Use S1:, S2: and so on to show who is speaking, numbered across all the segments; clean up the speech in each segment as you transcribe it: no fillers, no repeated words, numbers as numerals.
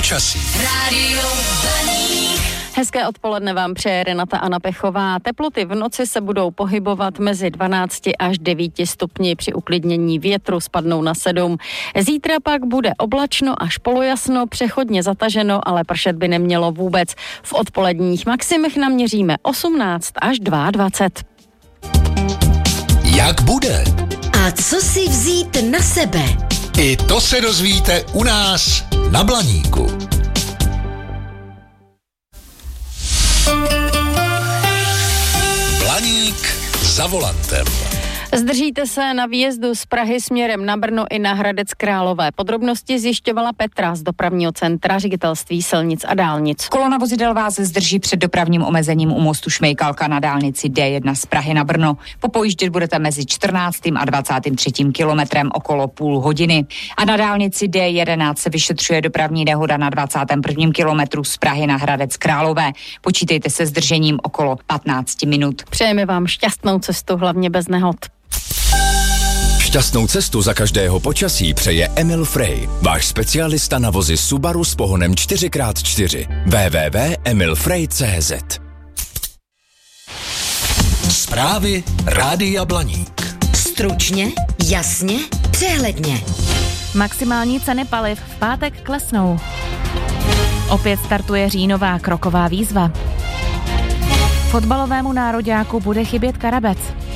S1: Počasí.
S2: Rádio Blaník.
S3: Hezké odpoledne vám přeje Renata Anna Pechová. Teploty v noci se budou pohybovat mezi 12 až 9 stupni. Při uklidnění větru spadnou na 7. Zítra pak bude oblačno až polojasno, přechodně zataženo, ale pršet by nemělo vůbec. V odpoledních maximech naměříme 18 až 22.
S1: Jak bude?
S2: A co si vzít na sebe?
S1: I to se dozvíte u nás na Blaníku. Blaník za volantem.
S3: Zdržíte se na výjezdu z Prahy směrem na Brno i na Hradec Králové. Podrobnosti zjišťovala Petra z dopravního centra Ředitelství silnic a dálnic.
S4: Kolona vozidel vás zdrží před dopravním omezením u mostu Šmejkalka na dálnici D1 z Prahy na Brno. Popojíždět budete mezi 14. a 23. kilometrem okolo půl hodiny. A na dálnici D11 se vyšetřuje dopravní nehoda na 21. kilometru z Prahy na Hradec Králové. Počítejte se zdržením okolo 15 minut.
S3: Přejeme vám šťastnou cestu, hlavně bez nehod.
S5: Šťastnou cestu za každého počasí přeje Emil Frey, váš specialista na vozy Subaru s pohonem 4x4. www.emilfrey.cz.
S1: Zprávy Rádia Blaník.
S2: Stručně, jasně, přehledně.
S6: Maximální ceny paliv v pátek klesnou. Opět startuje říjnová kroková výzva. Fotbalovému nároďáku bude chybět Karabec.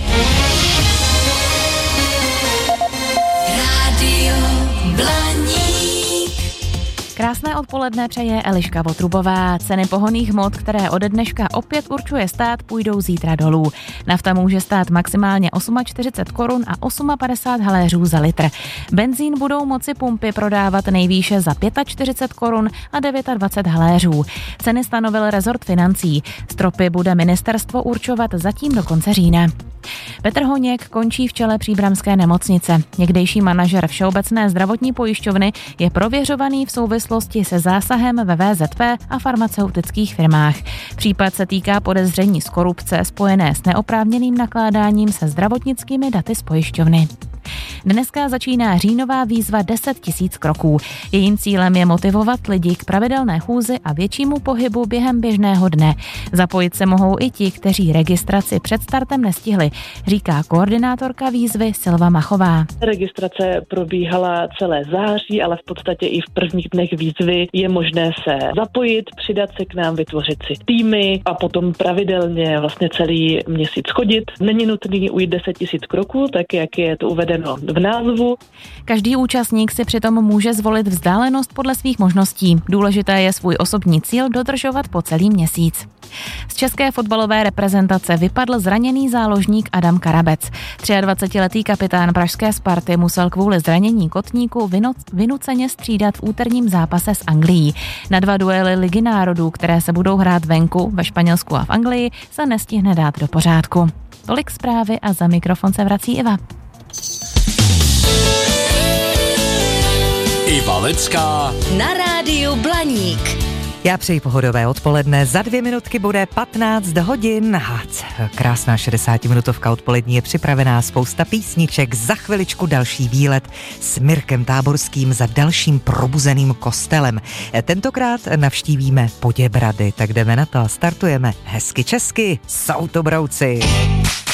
S2: Rádio Blaník.
S6: Krásné odpoledne přeje Eliška Votrubová. Ceny pohonných hmot, které ode dneška opět určuje stát, půjdou zítra dolů. Nafta může stát maximálně 48 korun a 58 haléřů za litr. Benzín budou moci pumpy prodávat nejvýše za 45 korun a 29 haléřů. Ceny stanovil rezort financí. Stropy bude ministerstvo určovat zatím do konce října. Petr Honěk končí v čele příbramské nemocnice. Někdejší manažer Všeobecné zdravotní pojišťovny je prověřovaný v souvislosti se zásahem ve VZP a farmaceutických firmách. Případ se týká podezření z korupce spojené s neoprávněným nakládáním se zdravotnickými daty z pojišťovny. Dneska začíná říjnová výzva 10 000 kroků. Jejím cílem je motivovat lidi k pravidelné chůzi a většímu pohybu během běžného dne. Zapojit se mohou i ti, kteří registraci před startem nestihli, říká koordinátorka výzvy Silva Machová.
S7: Registrace probíhala celé září, ale v podstatě i v prvních dnech výzvy je možné se zapojit, přidat se k nám, vytvořit si týmy a potom pravidelně vlastně celý měsíc chodit. Není nutný ujít 10 000 kroků, tak jak je to uvedeno v názvu.
S6: Každý účastník si přitom může zvolit vzdálenost podle svých možností. Důležité je svůj osobní cíl dodržovat po celý měsíc. Z české fotbalové reprezentace vypadl zraněný záložník Adam Karabec. 23letý kapitán pražské Sparty musel kvůli zranění kotníku vynuceně střídat v úterním zápase s Anglií. Na 2 duely Ligy národů, které se budou hrát venku ve Španělsku a v Anglii, se nestihne dát do pořádku. Tolik zprávy a za mikrofon se vrací Iva.
S1: Iva Lecká
S2: Na rádiu Blaník.
S8: Já přeji pohodové odpoledne. Za 2 minutky bude 15 hodin. Krásná 60-minutovka odpolední je připravená, spousta písniček. Za chviličku další výlet s Mirkem Táborským za dalším probuzeným kostelem. Tentokrát navštívíme Poděbrady, tak jdeme na to a startujeme hezky česky. Jsou to brouci.